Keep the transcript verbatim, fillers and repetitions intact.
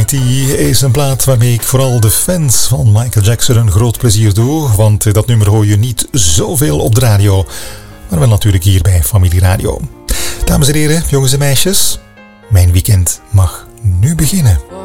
ninety is een plaat waarmee ik vooral de fans van Michael Jackson een groot plezier doe, want dat nummer hoor je niet zoveel op de radio, maar wel natuurlijk hier bij Familie Radio. Dames en heren, jongens en meisjes, mijn weekend mag nu beginnen.